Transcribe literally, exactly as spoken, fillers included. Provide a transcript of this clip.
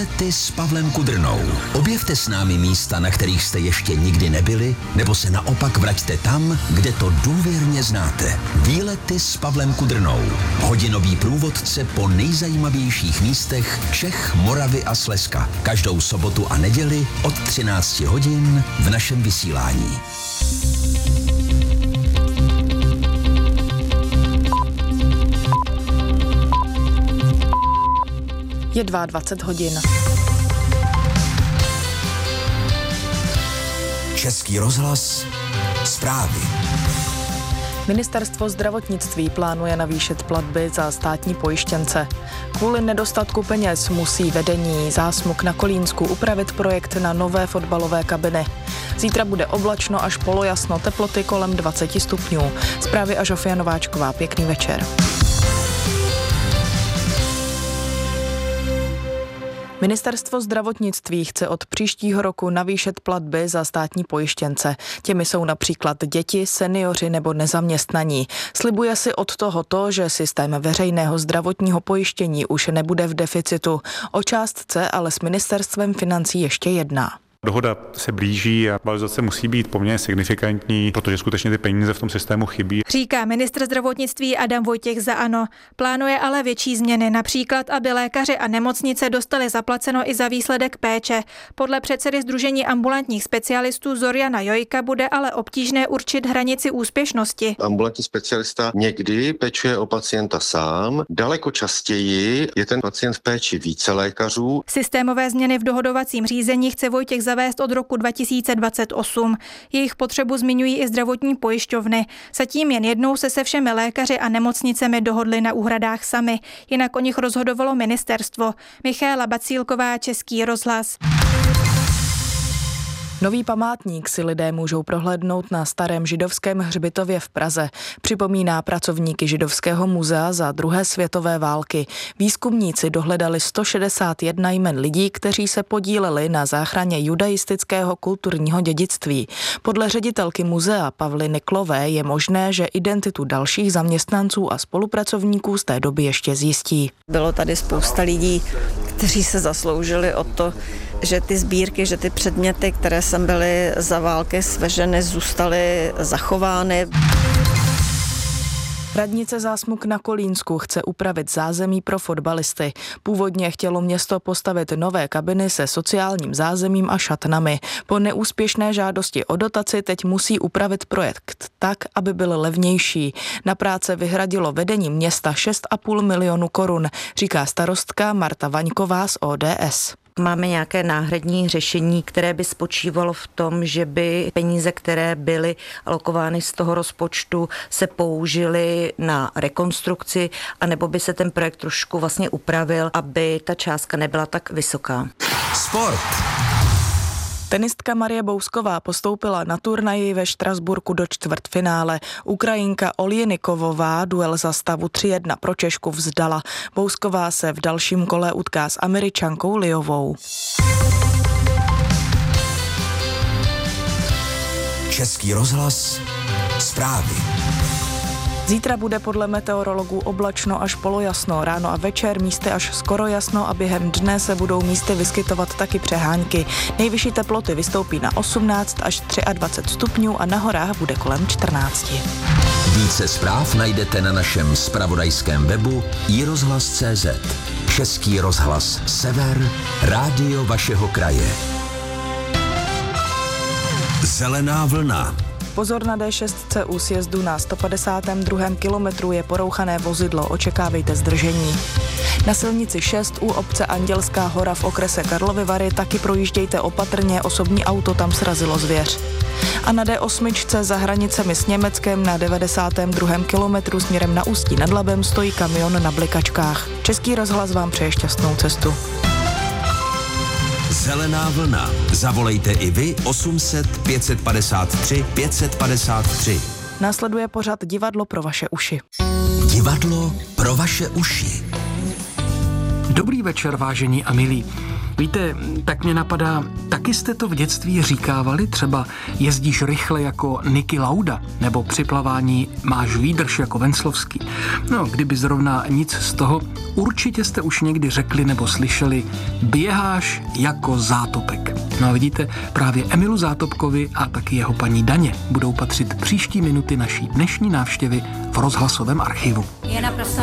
Ty s Pavlem Kudrnou. Objevte s námi místa, na kterých jste ještě nikdy nebyli, nebo se naopak vraťte tam, kde to důvěrně znáte. Výlety s Pavlem Kudrnou. Hodinový průvodce po nejzajímavějších místech Čech, Moravy a Slezska. Každou sobotu a neděli od třinácti hodin v našem vysílání. Je dvacet dva hodin. Český rozhlas, zprávy. Ministerstvo zdravotnictví plánuje navýšit platby za státní pojištěnce. Kvůli nedostatku peněz musí vedení Zásmuk na Kolínsku upravit projekt na nové fotbalové kabiny. Zítra bude oblačno až polojasno, teploty kolem dvacet stupňů. Zprávy a Žofia Nováčková, pěkný večer. Ministerstvo zdravotnictví chce od příštího roku navýšit platby za státní pojištěnce. Těmi jsou například děti, seniori nebo nezaměstnaní. Slibuje si od tohoto, že systém veřejného zdravotního pojištění už nebude v deficitu. O částce ale s ministerstvem financí ještě jedná. Dohoda se blíží a valorizace musí být poměrně signifikantní, protože skutečně ty peníze v tom systému chybí. Říká ministr zdravotnictví Adam Vojtěch za ANO. Plánuje ale větší změny, například, aby lékaři a nemocnice dostali zaplaceno i za výsledek péče. Podle předsedy Sdružení ambulantních specialistů Zoriana Jojka bude ale obtížné určit hranici úspěšnosti. Ambulantní specialista někdy pečuje o pacienta sám, daleko častěji je ten pacient v péči více lékařů. Systémové změny v dohodovacím řízení chce Vojtěch zavést od roku dva tisíce dvacet osm. Jejich potřebu zmiňují i zdravotní pojišťovny. Zatím jen jednou se se všemi lékaři a nemocnicemi dohodli na úhradách sami. Jinak o nich rozhodovalo ministerstvo. Michaela Bacílková, Český rozhlas. Nový památník si lidé můžou prohlédnout na starém židovském hřbitově v Praze. Připomíná pracovníky Židovského muzea za druhé světové války. Výzkumníci dohledali sto šedesát jedna jmen lidí, kteří se podíleli na záchraně judaistického kulturního dědictví. Podle ředitelky muzea Pavly Niklové je možné, že identitu dalších zaměstnanců a spolupracovníků z té doby ještě zjistí. Bylo tady spousta lidí, kteří se zasloužili o to, že ty sbírky, že ty předměty, které sem byly za války sveženy, zůstaly zachovány. Radnice Zásmuk na Kolínsku chce upravit zázemí pro fotbalisty. Původně chtělo město postavit nové kabiny se sociálním zázemím a šatnami. Po neúspěšné žádosti o dotaci teď musí upravit projekt tak, aby byl levnější. Na práce vyhradilo vedení města šest a půl milionu korun, říká starostka Marta Vaňková z O D S. Máme nějaké náhradní řešení, které by spočívalo v tom, že by peníze, které byly alokovány z toho rozpočtu, se použily na rekonstrukci, anebo by se ten projekt trošku vlastně upravil, aby ta částka nebyla tak vysoká. Sport. Tenistka Marie Bousková postoupila na turnaji ve Štrasburku do čtvrtfinále. Ukrajinka Oljenikovová duel za stavu tři jedna pro Češku vzdala. Bousková se v dalším kole utká s Američankou Liovou. Český rozhlas, zprávy. Zítra bude podle meteorologů oblačno až polojasno, ráno a večer místy až skoro jasno a během dne se budou místy vyskytovat taky přehánky. Nejvyšší teploty vystoupí na osmnáct až dvacet tři stupňů a na horách bude kolem čtrnáct. Více zpráv najdete na našem zpravodajském webu i rozhlas tečka cé zet. Český rozhlas Sever, rádio vašeho kraje. Zelená vlna. Pozor na D šest u sjezdu na sto padesátém druhém kilometru je porouchané vozidlo, očekávejte zdržení. Na silnici šest u obce Andělská hora v okrese Karlovy Vary taky projíždějte opatrně, osobní auto tam srazilo zvěř. A na D osm za hranicemi s Německem na devadesátém druhém kilometru směrem na Ústí nad Labem stojí kamion na blikačkách. Český rozhlas vám přeje šťastnou cestu. Zelená vlna. Zavolejte i vy osm set pět set padesát tři pět set padesát tři. Následuje pořad Divadlo pro vaše uši. Divadlo pro vaše uši. Dobrý večer, vážení a milí. Víte, tak mě napadá, taky jste to v dětství říkávali? Třeba jezdíš rychle jako Niki Lauda, nebo při plavání máš výdrž jako Venclovský. No, kdyby zrovna nic z toho, určitě jste už někdy řekli nebo slyšeli, běháš jako Zátopek. No a vidíte, právě Emilu Zátopkovi a taky jeho paní Daně budou patřit příští minuty naší dnešní návštěvy v rozhlasovém archivu. Je naprosto